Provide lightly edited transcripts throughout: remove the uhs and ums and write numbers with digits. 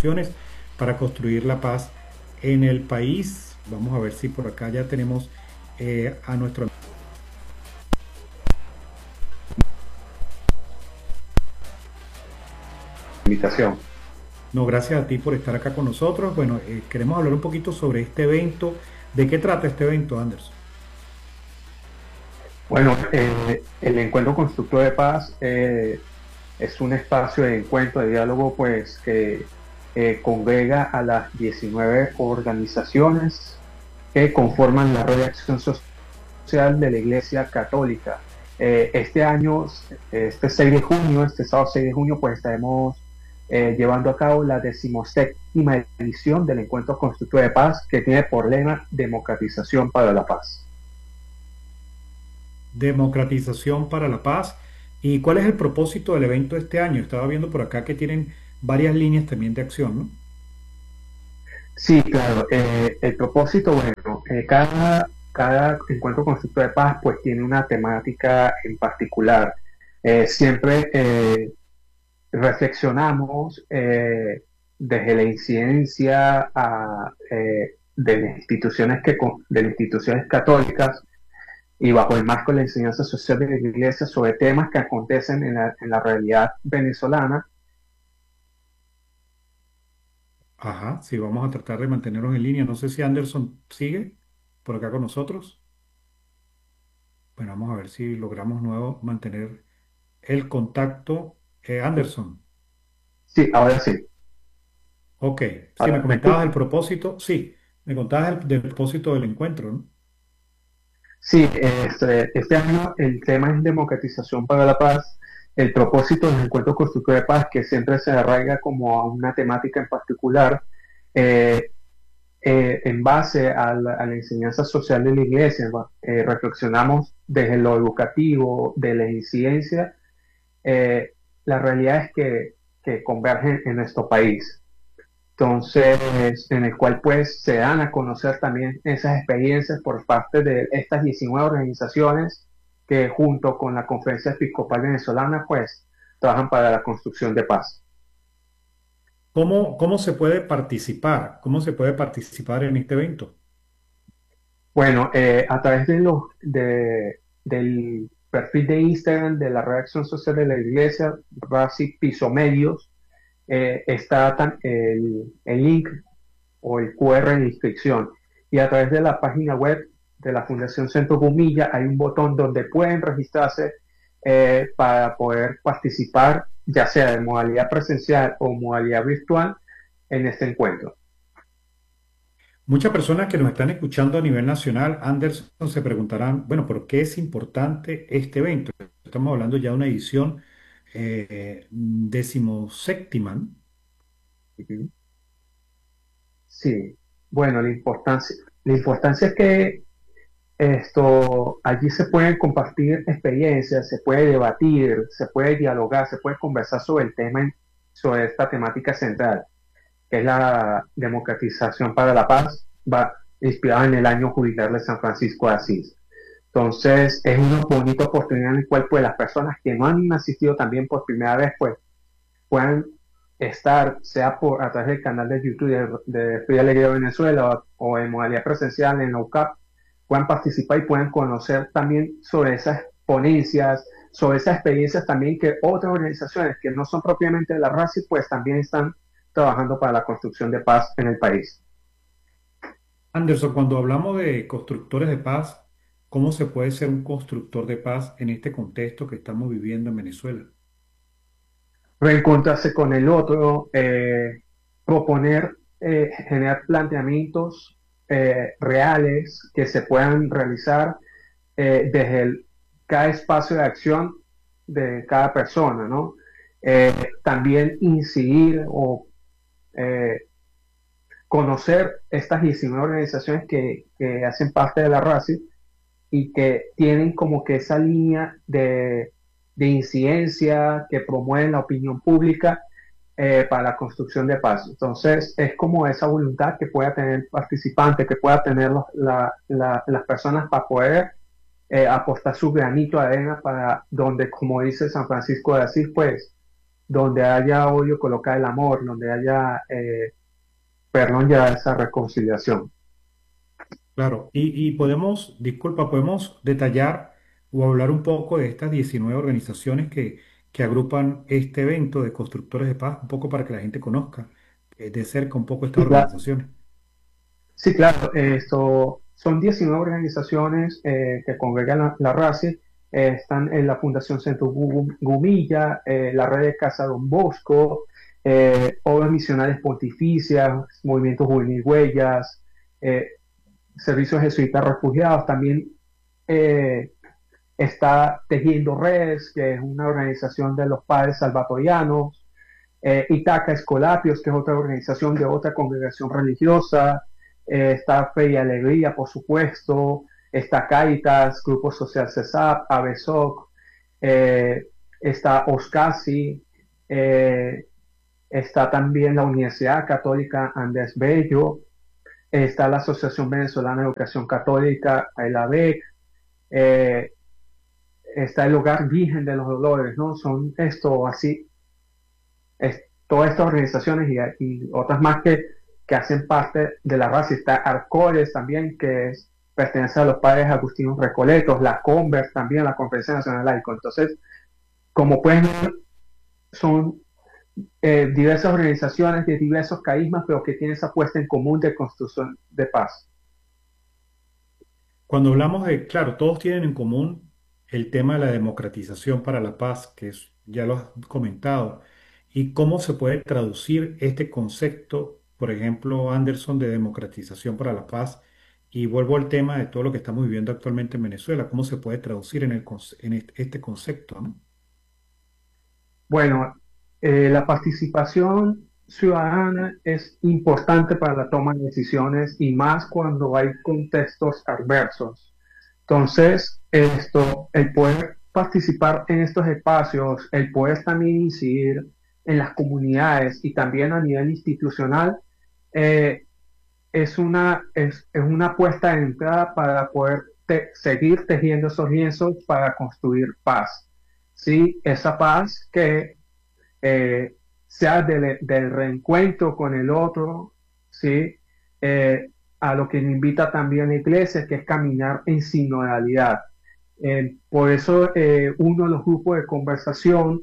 organizaciones para construir la paz en el país. Vamos a ver si por acá ya tenemos a nuestro... Invitación. No, gracias a ti por estar acá con nosotros. Bueno, queremos hablar un poquito sobre este evento. ¿De qué trata este evento, Anderson? Bueno, el Encuentro Constructor de Paz es un espacio de encuentro, de diálogo, pues que congrega a las 19 organizaciones que conforman la red de acción social de la Iglesia Católica. Este año, este 6 de junio, este sábado 6 de junio, pues estaremos llevando a cabo la 17ª edición del Encuentro Constructor de Paz, que tiene por lema Democratización para la Paz. Democratización para la paz. ¿Y cuál es el propósito del evento de este año? Estaba viendo por acá que tienen varias líneas también de acción, ¿no? Sí, claro. El propósito, bueno, cada encuentro constructor de paz pues tiene una temática en particular. Siempre reflexionamos desde la incidencia de las instituciones de las instituciones católicas y bajo el marco de la enseñanza social de la Iglesia sobre temas que acontecen en la realidad venezolana. Ajá, sí, vamos a tratar de mantenernos en línea. No sé si Anderson sigue por acá con nosotros. Bueno, vamos a ver si logramos nuevo mantener el contacto. Anderson, Sí, ahora sí. ok. Sí, me Ahora, ¿me comentabas escucha? el propósito. Sí, me contabas del propósito del encuentro, ¿no? Sí, este año el tema es democratización para la paz. El propósito del encuentro constructor de paz, que siempre se arraiga como a una temática en particular, eh, en base a la enseñanza social de la iglesia, ¿no? Reflexionamos desde lo educativo, de la incidencia, eh, la realidad es que convergen en nuestro país. Entonces, en el cual pues se dan a conocer también esas experiencias por parte de estas 19 organizaciones que junto con la Conferencia Episcopal Venezolana pues trabajan para la construcción de paz. ¿Cómo se puede participar? ¿Cómo se puede participar en este evento? Bueno, a través del perfil de Instagram de la Redacción Social de la Iglesia, RACI Piso Medios, está el link o el QR de inscripción. Y a través de la página web de la Fundación Centro Gumilla hay un botón donde pueden registrarse para poder participar, ya sea de modalidad presencial o modalidad virtual, en este encuentro. Muchas personas que nos están escuchando a nivel nacional, Anderson, se preguntarán, bueno, ¿por qué es importante este evento? Estamos hablando ya de una edición 17ª, ¿no? Ujú. Sí, bueno, la importancia es que allí se pueden compartir experiencias, se puede debatir, se puede dialogar, se puede conversar sobre el tema, sobre esta temática central, que es la democratización para la paz, va inspirada en el año jubilar de San Francisco de Asís. Entonces, es una bonita oportunidad en la cual pues, las personas que no han asistido también por primera vez, pues puedan estar, sea a través del canal de YouTube de Free Alegría Venezuela o en modalidad presencial en la UCAP, puedan participar y puedan conocer también sobre esas ponencias, sobre esas experiencias también que otras organizaciones que no son propiamente de la RACI, pues también están trabajando para la construcción de paz en el país. Anderson, cuando hablamos de constructores de paz, ¿cómo se puede ser un constructor de paz en este contexto que estamos viviendo en Venezuela? Reencontrarse con el otro, proponer, generar planteamientos reales que se puedan realizar desde cada espacio de acción de cada persona, ¿no? También incidir o eh, conocer estas 19 organizaciones que hacen parte de la RACI y que tienen como que esa línea de incidencia que promueven la opinión pública para la construcción de paz. Entonces, es como esa voluntad que pueda tener el participante, que pueda tener las personas para poder apostar su granito de arena para donde, como dice San Francisco de Asís, pues donde haya odio, colocar el amor, donde haya perdón, ya esa reconciliación. Claro, y podemos, disculpa, podemos detallar o hablar un poco de estas 19 organizaciones que agrupan este evento de constructores de paz, un poco para que la gente conozca de cerca un poco estas Sí, claro, organizaciones. sí, claro, esto son 19 organizaciones que congregan la RACI. Están en la Fundación Centro Gumilla, la Red de Casa Don Bosco, Obras Misionales Pontificias, Movimiento Juvenil Huellas, eh, Servicios Jesuitas Refugiados. También eh, está Tejiendo Redes, que es una organización de los padres salvatorianos, Itaca Escolapios, que es otra organización de otra congregación religiosa, está Fe y Alegría, por supuesto, está Caritas, Grupo Social CESAP, ABESOC, eh, está OSCASI, eh, está también la Universidad Católica Andrés Bello, está la Asociación Venezolana de Educación Católica, el ABEC, eh, está el Hogar Virgen de los Dolores, ¿no? Son esto así, todas estas organizaciones y otras más que hacen parte de la raza. Está Arcoles también, que pertenece a los padres agustinos recoletos, la Converse también, la Conferencia Nacional Laico. Entonces, como pueden ver, son diversas organizaciones de diversos carismas, pero que tienen esa apuesta en común de construcción de paz. Cuando hablamos de, claro, todos tienen en común el tema de la democratización para la paz, que ya lo has comentado, y cómo se puede traducir este concepto, por ejemplo, Anderson, de democratización para la paz, y vuelvo al tema de todo lo que estamos viviendo actualmente en Venezuela, cómo se puede traducir en este concepto, ¿no? Bueno, la participación ciudadana es importante para la toma de decisiones y más cuando hay contextos adversos. Entonces, el poder participar en estos espacios, el poder también incidir en las comunidades y también a nivel institucional, eh, es una apuesta de entrada para poder seguir tejiendo esos lienzos para construir paz. Sí, esa paz que eh, sea del reencuentro con el otro, ¿sí? Eh, a lo que me invita también la iglesia, que es caminar en sinodalidad. Por eso uno de los grupos de conversación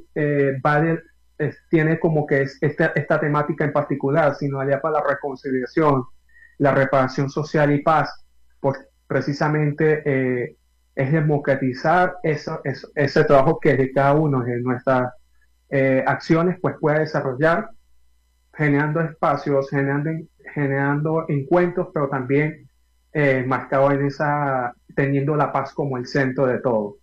tiene como que esta temática en particular, sinodalidad para la reconciliación, la reparación social y paz, pues precisamente es democratizar ese trabajo que de cada uno de nuestras acciones pues pueda desarrollar generando espacios, generando encuentros, pero también marcado en teniendo la paz como el centro de todo.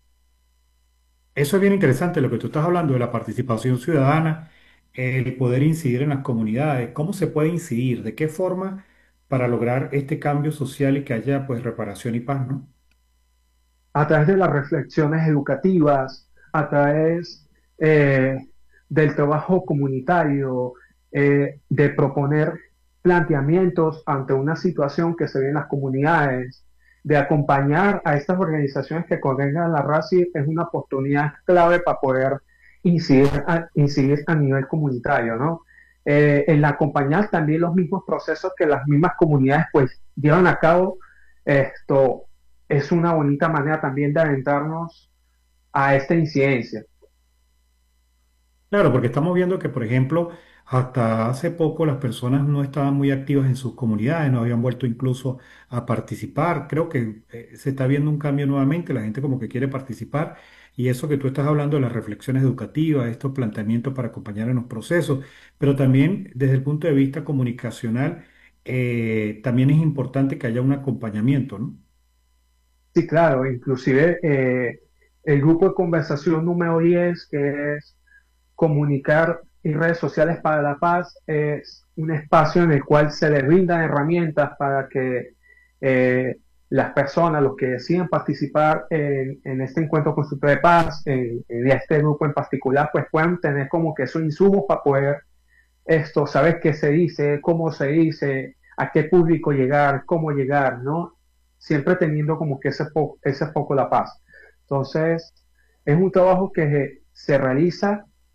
Eso es bien interesante lo que tú estás hablando de la participación ciudadana, el poder incidir en las comunidades, cómo se puede incidir, de qué forma para lograr este cambio social y que haya pues reparación y paz, ¿no? A través de las reflexiones educativas, a través eh, del trabajo comunitario, de proponer planteamientos ante una situación que se ve en las comunidades, de acompañar a estas organizaciones que congregan la RACI es una oportunidad clave para poder incidir a nivel comunitario, ¿no? En acompañar también los mismos procesos que las mismas comunidades pues llevan a cabo, esto es una bonita manera también de aventarnos a esta incidencia. Claro, porque estamos viendo que, por ejemplo, hasta hace poco las personas no estaban muy activas en sus comunidades, no habían vuelto incluso a participar. Creo que se está viendo un cambio nuevamente, la gente como que quiere participar y eso que tú estás hablando de las reflexiones educativas, estos planteamientos para acompañar en los procesos, pero también desde el punto de vista comunicacional, también es importante que haya un acompañamiento, ¿no? Sí, claro, inclusive el grupo de conversación número 10 que es comunicar y redes sociales para la paz, es un espacio en el cual se les brindan herramientas para que eh, las personas, los que deciden participar en este encuentro constructor de paz, en este grupo en particular, pues puedan tener como que esos insumos para poder saber qué se dice, cómo se dice, a qué público llegar, cómo llegar, ¿no? Siempre teniendo como que ese foco la paz. Entonces, es un trabajo que se realiza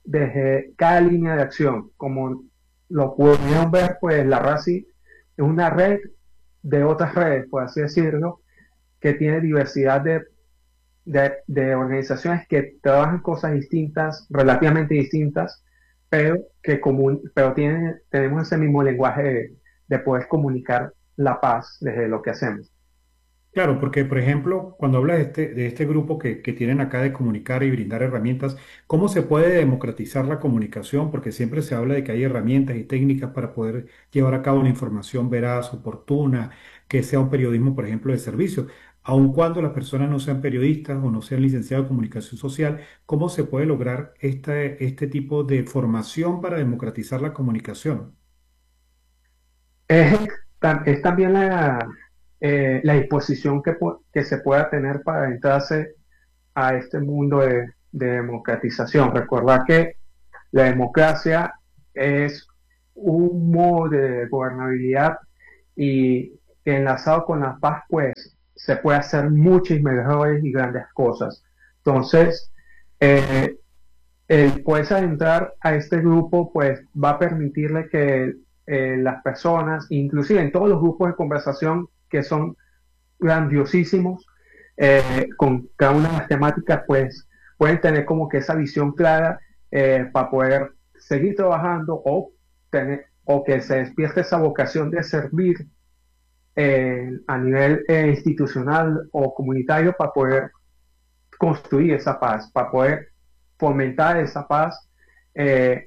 desde cada línea de acción. Como lo pudieron ver, pues la RACI es una red de otras redes, por así decirlo, que tiene diversidad de organizaciones que trabajan cosas distintas, relativamente distintas, pero tenemos ese mismo lenguaje de poder comunicar la paz desde lo que hacemos. Claro, porque por ejemplo, cuando hablas de este grupo que tienen acá de comunicar y brindar herramientas, ¿cómo se puede democratizar la comunicación? Porque siempre se habla de que hay herramientas y técnicas para poder llevar a cabo una información veraz, oportuna, que sea un periodismo, por ejemplo, de servicio. Aun cuando las personas no sean periodistas o no sean licenciados en comunicación social, ¿cómo se puede lograr este tipo de formación para democratizar la comunicación? Es, es también la disposición que se pueda tener para entrarse a este mundo de democratización. Recordar que la democracia es un modo de gobernabilidad y que enlazado con la paz, pues se puede hacer muchas mejores y grandes cosas. Entonces, eh, el poderse adentrar a este grupo, pues va a permitirle que las personas, inclusive en todos los grupos de conversación que son grandiosísimos, con cada una de las temáticas, pues pueden tener como que esa visión clara para poder seguir trabajando o que se despierte esa vocación de servir a nivel institucional o comunitario para poder construir esa paz, para poder fomentar esa paz eh,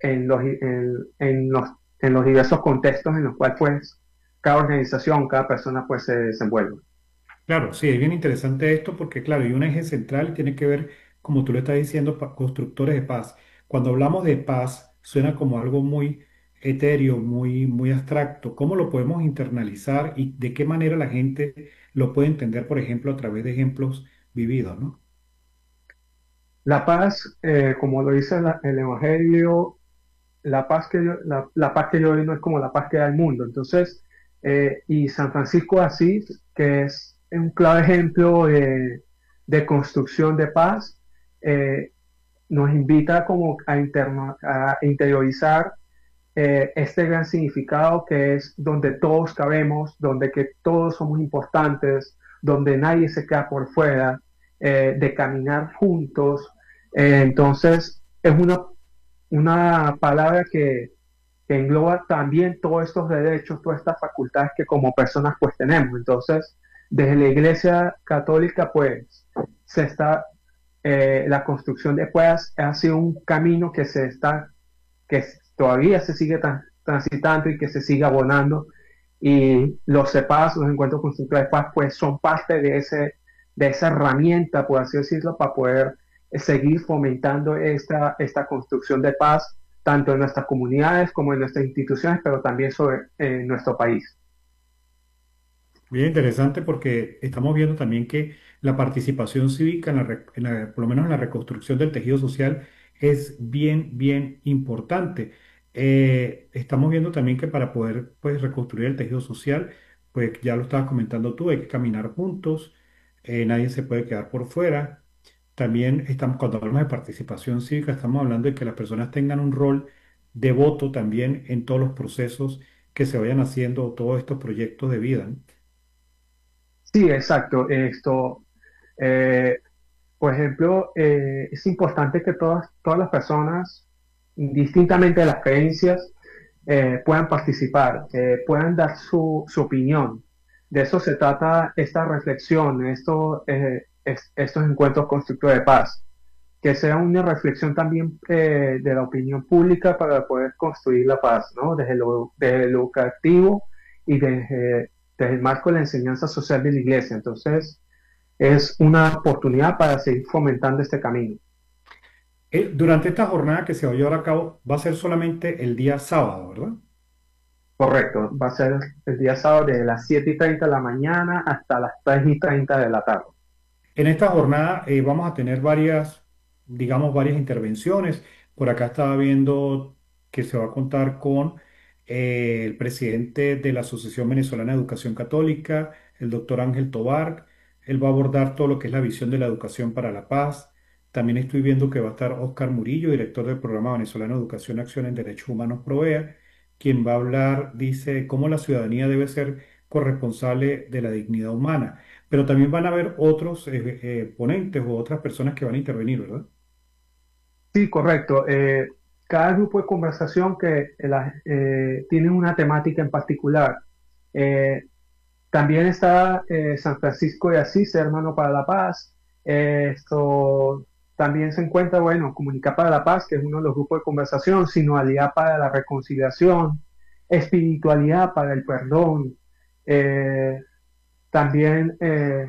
en los diversos contextos en los cuales pues cada organización, cada persona pues se desenvuelve. Claro, sí, es bien interesante esto porque, claro, hay un eje central y tiene que ver, como tú lo estás diciendo, constructores de paz. Cuando hablamos de paz, suena como algo muy etéreo, muy abstracto. ¿Cómo lo podemos internalizar y de qué manera la gente lo puede entender, por ejemplo, a través de ejemplos vividos, ¿no? La paz, como lo dice el Evangelio, la paz que yo doy no es como la paz que da el mundo. Entonces, y San Francisco de Asís, que es un claro ejemplo de construcción de paz, eh, nos invita como a interiorizar este gran significado que es donde todos cabemos, donde que todos somos importantes, donde nadie se queda por fuera, de caminar juntos. Entonces, es una palabra que engloba también todos estos derechos, todas estas facultades que como personas pues tenemos. Entonces, desde la Iglesia Católica pues se está, la construcción de pueblas ha sido un camino que todavía se sigue transitando y que se sigue abonando. Y los CEPAS, los encuentros constructores de paz, pues son parte de esa herramienta, por así decirlo, para poder seguir fomentando esta construcción de paz, tanto en nuestras comunidades como en nuestras instituciones, pero también sobre nuestro país. Bien interesante porque estamos viendo también que la participación cívica por lo menos en la reconstrucción del tejido social es bien importante. Estamos viendo también que para poder pues reconstruir el tejido social, pues ya lo estabas comentando tú, hay que caminar juntos, nadie se puede quedar por fuera. También estamos, cuando hablamos de participación cívica, estamos hablando de que las personas tengan un rol de voto también en todos los procesos que se vayan haciendo, todos estos proyectos de vida, ¿no? Sí, exacto. Eh, por ejemplo, es importante que todas las personas, indistintamente de las creencias, puedan participar, puedan dar su opinión. De eso se trata esta reflexión, estos encuentros constructores de paz, que sea una reflexión también de la opinión pública para poder construir la paz, ¿no? Desde lo educativo y desde el marco de la enseñanza social de la iglesia. Entonces, es una oportunidad para seguir fomentando este camino. Durante esta jornada que se va a llevar a cabo, va a ser solamente el día sábado, ¿verdad? Correcto, va a ser el día sábado de las 7:30 de la mañana hasta las 3:30 de la tarde. En esta jornada vamos a tener digamos, varias intervenciones. Por acá estaba viendo que se va a contar con el presidente de la Asociación Venezolana de Educación Católica, el doctor Ángel Tobar. Él va a abordar todo lo que es la visión de la educación para la paz. También estoy viendo que va a estar Oscar Murillo, director del Programa Venezolano de Educación y Acción en Derechos Humanos PROVEA, quien va a hablar, dice, cómo la ciudadanía debe ser corresponsable de la dignidad humana. Pero también van a haber otros ponentes o otras personas que van a intervenir, ¿verdad? Sí, correcto. Cada grupo de conversación que tiene una temática en particular. Eh, También está San Francisco de Asís, Hermano para la Paz. Esto también se encuentra, bueno, Comunicar para la Paz, que es uno de los grupos de conversación, Sinodalidad para la Reconciliación, Espiritualidad para el Perdón. Eh, También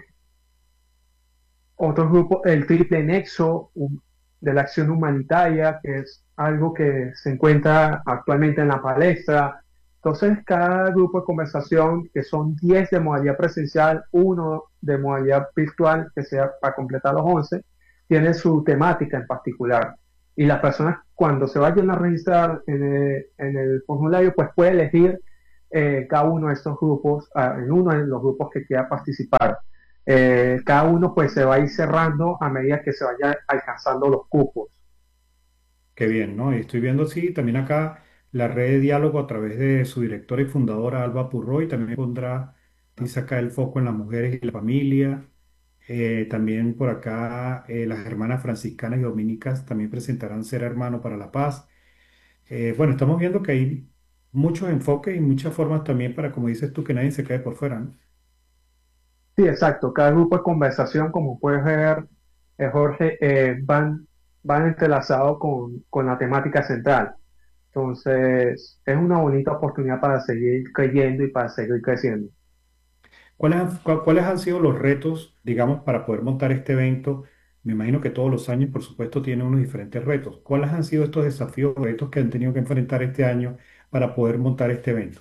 otro grupo, el Triple Nexo de la Acción Humanitaria, que es algo que se encuentra actualmente en la palestra. Entonces, cada grupo de conversación, que son 10 de modalidad presencial, uno de modalidad virtual, que sea para completar los 11, tiene su temática en particular. Y las personas, cuando se vayan a registrar en el formulario, pues puede elegir cada uno de estos grupos, en uno de los grupos que quiera participar. Cada uno pues se va a ir cerrando a medida que se vayan alcanzando los cupos. Qué bien, ¿no? Y estoy viendo, sí, también acá la red de diálogo a través de su directora y fundadora, Alba Purroy, también pondrá, dice acá el foco en las mujeres y la familia. También por acá las hermanas franciscanas y dominicas también presentarán Ser Hermano para la Paz. Bueno, estamos viendo que hay muchos enfoques y muchas formas también para, como dices tú, que nadie se quede por fuera, ¿no? Sí, exacto. Cada grupo de conversación, como puedes ver, Jorge, van entrelazados con la temática central. Entonces, es una bonita oportunidad para seguir creyendo y para seguir creciendo. ¿Cuáles han sido los retos, digamos, para poder montar este evento? Me imagino que todos los años, por supuesto, tienen unos diferentes retos. ¿Cuáles han sido estos desafíos o retos que han tenido que enfrentar este año para poder montar este evento?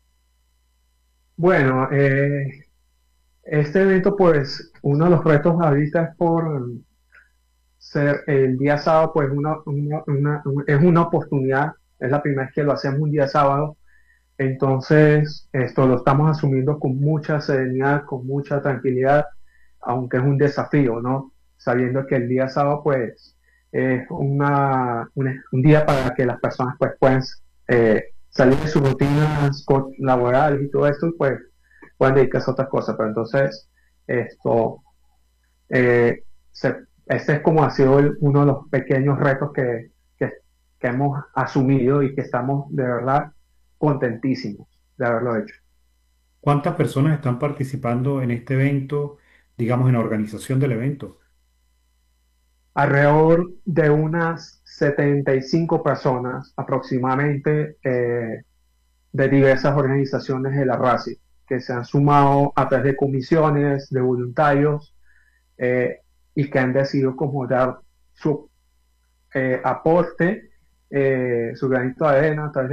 Bueno, este evento, pues, uno de los retos ahorita es por ser el día sábado, pues, es una oportunidad. Es la primera vez que lo hacemos un día sábado. Entonces, esto lo estamos asumiendo con mucha serenidad, con mucha tranquilidad, aunque es un desafío, ¿no? Sabiendo que el día sábado, pues, es un día para que las personas, pues, puedan salir de sus rutinas laborales y todo esto, y, pues, puedan dedicarse a otras cosas. Pero entonces, esto, eh, este es como ha sido uno de los pequeños retos que hemos asumido y que estamos de verdad contentísimos de haberlo hecho. ¿Cuántas personas están participando en este evento, digamos, en la organización del evento? Alrededor de unas 75 personas aproximadamente de diversas organizaciones de la RACI que se han sumado a través de comisiones, de voluntarios eh, y que han decidido como dar su aporte, su granito de arena a través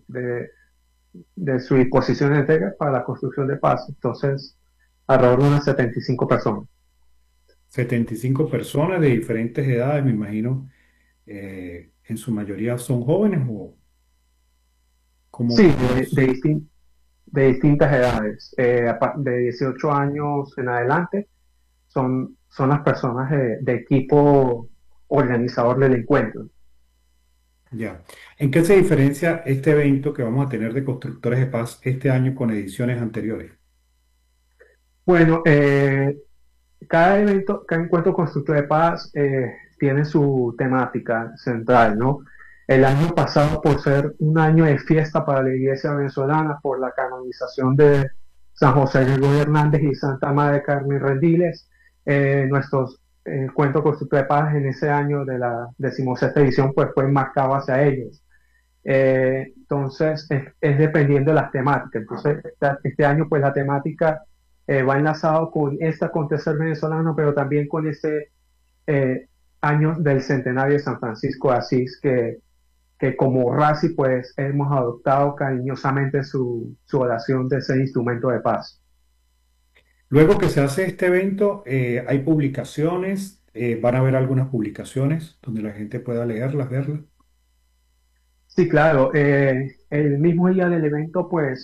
de su disposición entera para la construcción de paz. Entonces, alrededor de unas 75 personas. 75 personas de diferentes edades, me imagino, en su mayoría son jóvenes o Sí, cómo es. de distintas edades, de 18 años en adelante, son las personas de equipo organizador del encuentro. Ya. ¿En qué se diferencia este evento que vamos a tener de Constructores de Paz este año con ediciones anteriores? Bueno, cada evento, cada encuentro constructor de paz tiene su temática central, ¿no? El año pasado, por ser un año de fiesta para la iglesia venezolana, por la canonización de San José Gregorio Hernández y Santa Madre Carmen Rendiles, nuestros encuentros constructor de paz en ese año de la 16ª edición, pues fue marcado hacia ellos. Entonces, es dependiendo de las temáticas. Entonces, este año, pues la temática va enlazado con este acontecer venezolano, pero también con este eh, año del centenario de San Francisco de Asís, que como RACI, pues hemos adoptado cariñosamente su oración de ser instrumento de paz. Luego que se hace este evento, hay publicaciones, van a haber algunas publicaciones donde la gente pueda leerlas, verlas. Sí, claro, el mismo día del evento, pues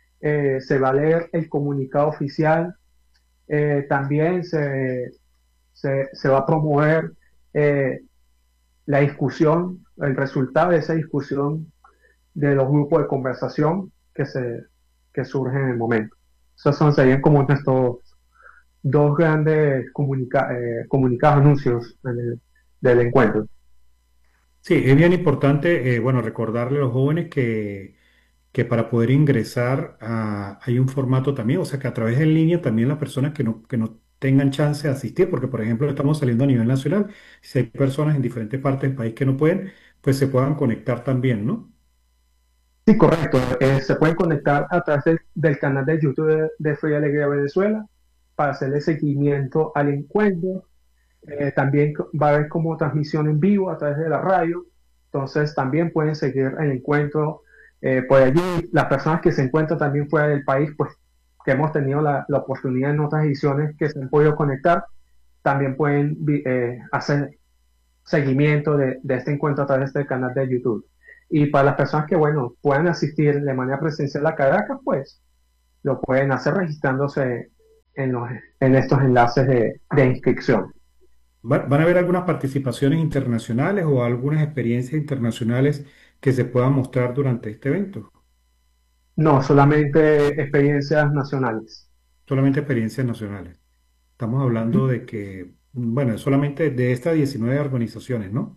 se va a leer el comunicado oficial. También se va a promover eh, la discusión, el resultado de esa discusión de los grupos de conversación que surgen en el momento. Serían como nuestros dos grandes comunicados anuncios del encuentro. Sí, es bien importante, bueno, recordarle a los jóvenes que para poder ingresar hay un formato también, o sea que a través de en línea también las personas que no tengan chance de asistir, porque por ejemplo estamos saliendo a nivel nacional, si hay personas en diferentes partes del país que no pueden, pues se puedan conectar también, ¿no? Sí, correcto. Se pueden conectar a través del canal de YouTube de Free Alegría Venezuela para hacerle seguimiento al encuentro. También va a haber como transmisión en vivo a través de la radio. Entonces también pueden seguir el encuentro por allí. Las personas que se encuentran también fuera del país, pues que hemos tenido la oportunidad en otras ediciones que se han podido conectar, también pueden hacer seguimiento de este encuentro a través del canal de YouTube. Y para las personas que, bueno, puedan asistir de manera presencial a Caracas, pues lo pueden hacer registrándose en estos enlaces de inscripción. ¿Van a haber algunas participaciones internacionales o algunas experiencias internacionales que se puedan mostrar durante este evento? No, solamente experiencias nacionales. Solamente experiencias nacionales. Estamos hablando de que, bueno, solamente de estas 19 organizaciones, ¿no?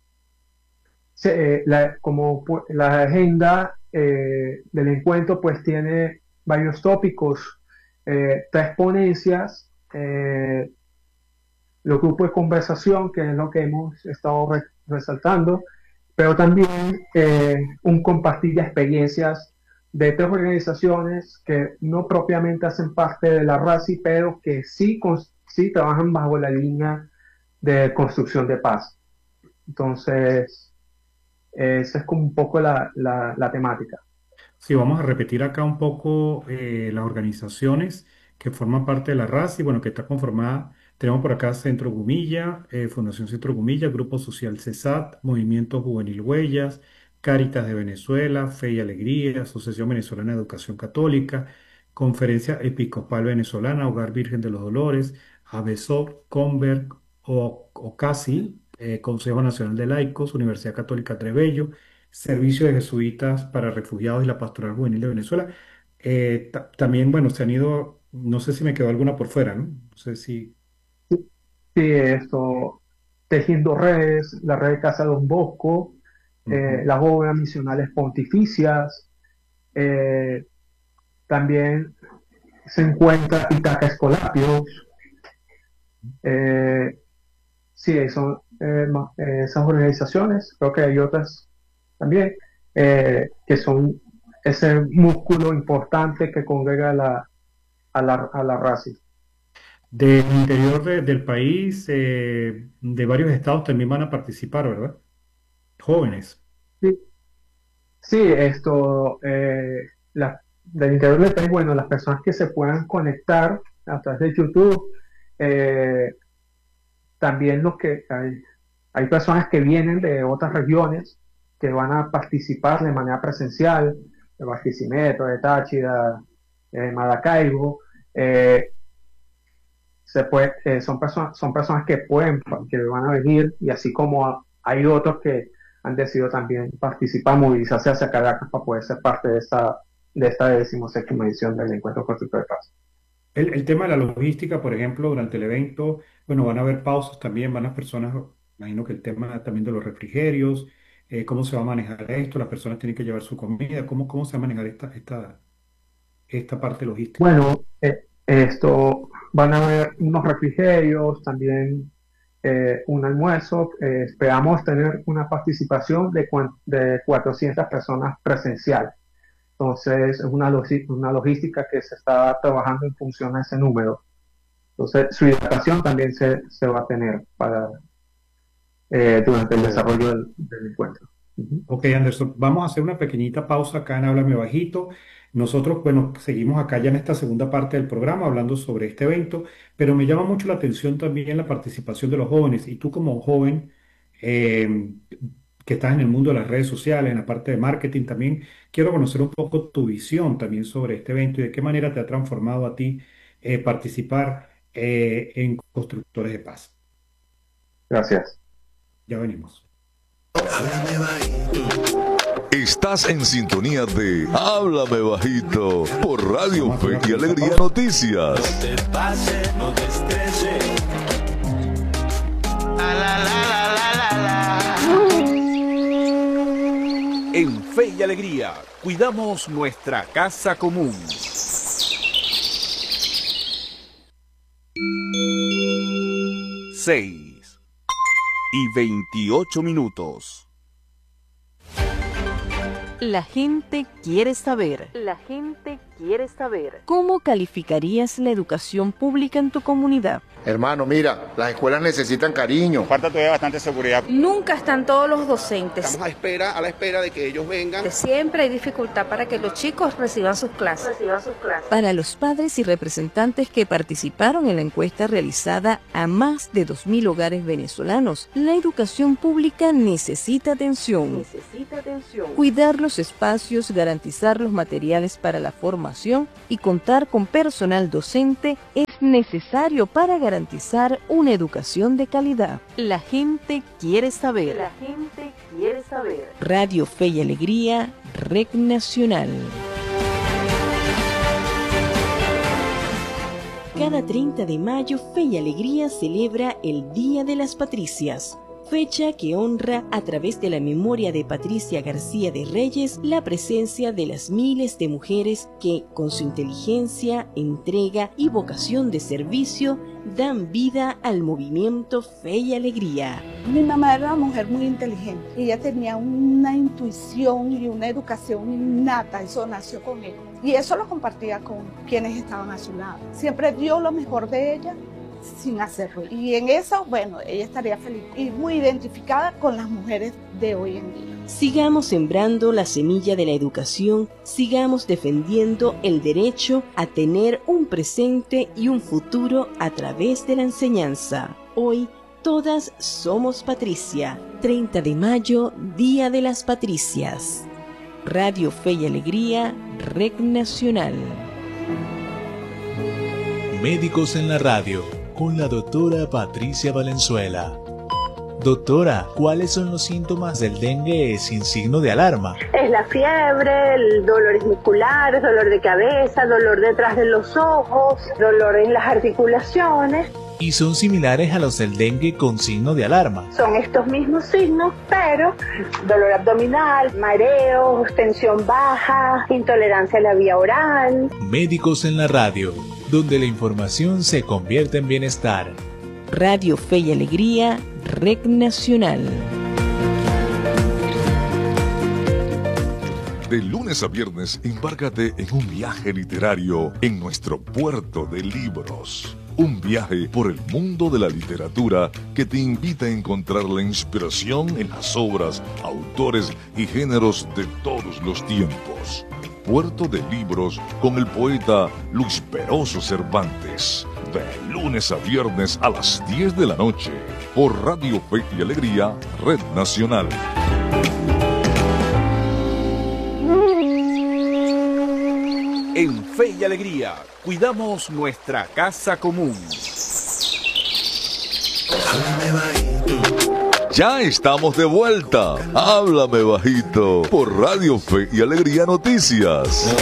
La agenda del encuentro pues tiene varios tópicos, tres ponencias, los grupos de conversación, que es lo que hemos estado resaltando, pero también un compartir de experiencias de tres organizaciones que no propiamente hacen parte de la RACI, pero que sí trabajan bajo la línea de construcción de paz. Entonces, esa es como un poco la temática. Sí, vamos a repetir acá un poco las organizaciones que forman parte de la RAS y bueno, que está conformada. Tenemos por acá Centro Gumilla, Fundación Centro Gumilla, Grupo Social CESAT, Movimiento Juvenil Huellas, Cáritas de Venezuela, Fe y Alegría, Asociación Venezolana de Educación Católica, Conferencia Episcopal Venezolana, Hogar Virgen de los Dolores, ABESOC, Conver, OCASI, Consejo Nacional de Laicos, Universidad Católica Trebello, Servicio de Jesuitas para Refugiados y la Pastoral Juvenil de Venezuela. También, bueno, se han ido, no sé si me quedó alguna por fuera, ¿no? No sé si... Sí, esto, tejiendo redes, la red de Casa Don Bosco, Ujú. las bóvedas misionales pontificias, eh, también se encuentra Itaca Escolapios, eh, sí, son esas organizaciones, creo que hay otras también, que son ese músculo importante que congrega a la raza. Del interior del país, de varios estados también van a participar, ¿verdad? Jóvenes. Sí, sí, del interior del país, bueno, las personas que se puedan conectar a través de YouTube, eh, también hay personas que vienen de otras regiones que van a participar de manera presencial, de Barquisimeto, de Táchira, de Maracaibo, eh, son personas que van a venir y así como hay otros que han decidido también participar, movilizarse hacia Caracas para poder ser parte de esta 16ª edición del Encuentro Constructor de Paz. El tema de la logística, por ejemplo, durante el evento, bueno, van a haber pausas también, van las personas, imagino que el tema también de los refrigerios, cómo se va a manejar esto, las personas tienen que llevar su comida, cómo se va a manejar esta parte logística. Bueno, esto van a haber unos refrigerios, también un almuerzo. Esperamos tener una participación de 400 personas presencial. Entonces, es una logística que se está trabajando en función a ese número. Entonces, su hidratación también se va a tener durante el Ok. desarrollo del encuentro. Ujú. Ok, Anderson, vamos a hacer una pequeñita pausa acá en Háblame Bajito. Nosotros, bueno, seguimos acá ya en esta segunda parte del programa hablando sobre este evento, pero me llama mucho la atención también la participación de los jóvenes. Y tú como joven eh, que estás en el mundo de las redes sociales, en la parte de marketing también, quiero conocer un poco tu visión también sobre este evento y de qué manera te ha transformado a ti participar. en Constructores de Paz. Gracias. Ya venimos. Estás en sintonía de Háblame Bajito por Radio Fe y Alegría Noticias. No te pases, no te estreses. En Fe y Alegría, cuidamos nuestra casa común. 6:28. La gente quiere saber. ¿Cómo calificarías la educación pública en tu comunidad? Hermano, mira, las escuelas necesitan cariño. Falta todavía bastante seguridad. Nunca están todos los docentes. Estamos a la espera de que ellos vengan. Siempre hay dificultad para que los chicos reciban sus clases. Para los padres y representantes que participaron en la encuesta realizada a más de 2.000 hogares venezolanos, la educación pública necesita atención. Cuidar los espacios, garantizar los materiales para la formación y contar con personal docente es necesario para garantizar una educación de calidad. La gente quiere saber. Radio Fe y Alegría, Red Nacional. Cada 30 de mayo, Fe y Alegría celebra el Día de las Patricias, fecha que honra a través de la memoria de Patricia García de Reyes la presencia de las miles de mujeres que, con su inteligencia, entrega y vocación de servicio, dan vida al movimiento Fe y Alegría. Mi mamá era una mujer muy inteligente. Ella tenía una intuición y una educación innata, eso nació con ella. Y eso lo compartía con quienes estaban a su lado. Siempre dio lo mejor de ella sin hacerlo. Y en eso, bueno, ella estaría feliz y muy identificada con las mujeres de hoy en día. Sigamos sembrando la semilla de la educación, sigamos defendiendo el derecho a tener un presente y un futuro a través de la enseñanza. Hoy, todas somos Patricia. 30 de mayo, Día de las Patricias. Radio Fe y Alegría, Red Nacional. Médicos en la Radio, con la doctora Patricia Valenzuela. Doctora, ¿cuáles son los síntomas del dengue sin signo de alarma? Es la fiebre, el dolores musculares, dolor de cabeza, dolor detrás de los ojos, dolor en las articulaciones. ¿Y son similares a los del dengue con signo de alarma? Son estos mismos signos, pero dolor abdominal, mareos, tensión baja, intolerancia a la vía oral. Médicos en la Radio, donde la información se convierte en bienestar. Radio Fe y Alegría, Red Nacional. De lunes a viernes, embárcate en un viaje literario en nuestro puerto de libros. Un viaje por el mundo de la literatura que te invita a encontrar la inspiración en las obras, autores y géneros de todos los tiempos. Puerto de Libros con el poeta Luis Peroso Cervantes. De lunes a viernes a las 10 de la noche. Por Radio Fe y Alegría, Red Nacional. En Fe y Alegría, cuidamos nuestra casa común. Ya estamos de vuelta. Háblame Bajito por Radio Fe y Alegría Noticias.